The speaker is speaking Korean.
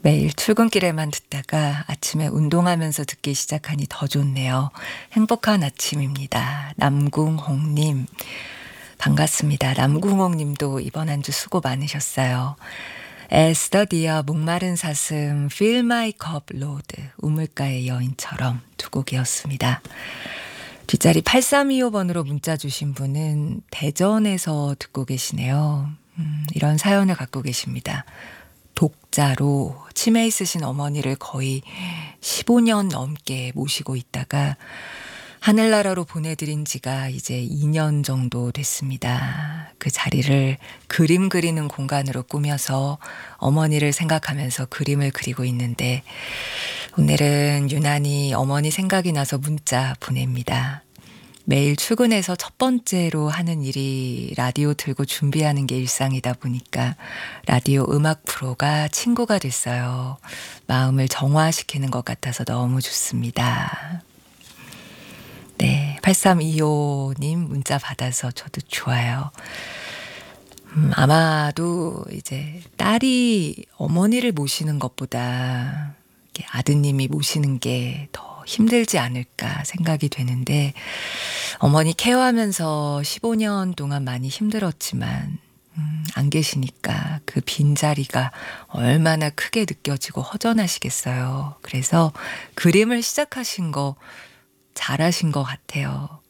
매일 출근길에만 듣다가 아침에 운동하면서 듣기 시작하니 더 좋네요. 행복한 아침입니다. 남궁홍님. 반갑습니다. 남궁홍님도 이번 한 주 수고 많으셨어요. 에스더디어 목마른 사슴 Fill My Cup Lord 우물가의 여인처럼 두 곡이었습니다. 뒷자리 8325번으로 문자 주신 분은 대전에서 듣고 계시네요. 이런 사연을 갖고 계십니다. 독자로 치매 있으신 어머니를 거의 15년 넘게 모시고 있다가 하늘나라로 보내드린 지가 이제 2년 정도 됐습니다. 그 자리를 그림 그리는 공간으로 꾸며서 어머니를 생각하면서 그림을 그리고 있는데 오늘은 유난히 어머니 생각이 나서 문자 보냅니다. 매일 출근해서 첫 번째로 하는 일이 라디오 틀고 준비하는 게 일상이다 보니까 라디오 음악 프로가 친구가 됐어요. 마음을 정화시키는 것 같아서 너무 좋습니다. 네, 8325님 문자 받아서 저도 좋아요. 아마도 이제 딸이 어머니를 모시는 것보다 이렇게 아드님이 모시는 게 더 힘들지 않을까 생각이 되는데 어머니 케어하면서 15년 동안 많이 힘들었지만 안 계시니까 그 빈자리가 얼마나 크게 느껴지고 허전하시겠어요. 그래서 그림을 시작하신 거 잘하신 것 같아요.